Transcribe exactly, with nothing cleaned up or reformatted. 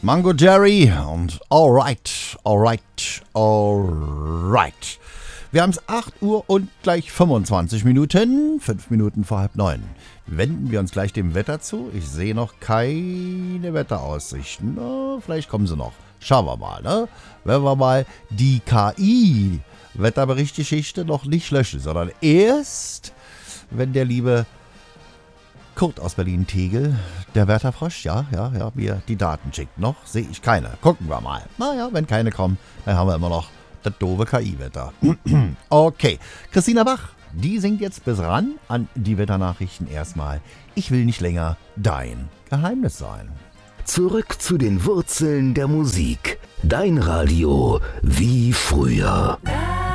Mango Jerry und Alright, Alright, Alright. Wir haben es acht Uhr und gleich fünfundzwanzig Minuten, fünf Minuten vor halb neun. Wenden wir uns gleich dem Wetter zu. Ich sehe noch keine Wetteraussichten. Na, vielleicht kommen sie noch. Schauen wir mal, ne? Wenn wir mal die K I-Wetterberichtgeschichte noch nicht löschen, sondern erst, wenn der liebe Kurt aus Berlin-Tegel, der Wetterfrosch, ja, ja, ja, mir die Daten schickt. Noch sehe ich keine. Gucken wir mal. Naja, wenn keine kommen, dann haben wir immer noch das doofe K I-Wetter. Okay, Christina Bach, die singt jetzt bis ran an die Wetternachrichten erstmal. Ich will nicht länger dein Geheimnis sein. Zurück zu den Wurzeln der Musik. Dein Radio wie früher.